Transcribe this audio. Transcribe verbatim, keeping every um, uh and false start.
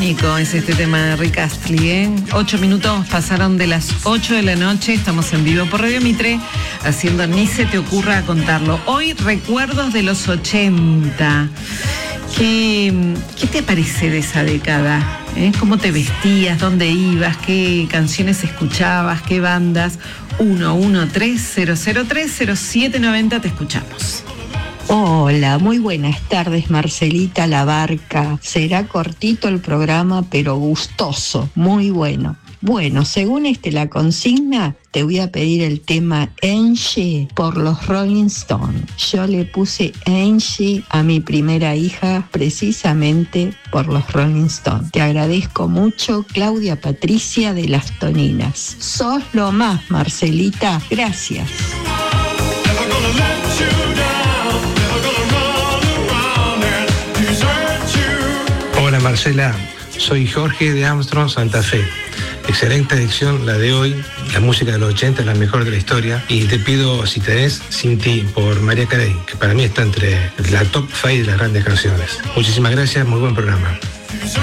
Único es este tema de Rick Astley, ¿eh? Ocho minutos pasaron de las ocho de la noche, estamos en vivo por Radio Mitre, haciendo Ni se te ocurra contarlo. Hoy, recuerdos de los ochenta. ¿Qué, qué te parece de esa década? ¿Eh? ¿Cómo te vestías? ¿Dónde ibas? ¿Qué canciones escuchabas? ¿Qué bandas? uno uno tres cero cero tres cero siete nueve cero, te escuchamos. Hola, muy buenas tardes, Marcelita Labarca. Será cortito el programa, pero gustoso, muy bueno. Bueno, según este la consigna, te voy a pedir el tema Angie por los Rolling Stones. Yo le puse Angie a mi primera hija precisamente por los Rolling Stones. Te agradezco mucho, Claudia Patricia de Las Toninas. Sos lo más, Marcelita. Gracias. Hola Marcela, soy Jorge de Armstrong, Santa Fe. Excelente elección la de hoy, la música de los ochenta es la mejor de la historia, y te pido Si tenés Sin ti por Mariah Carey, que para mí está entre la top cinco de las grandes canciones. Muchísimas gracias, muy buen programa.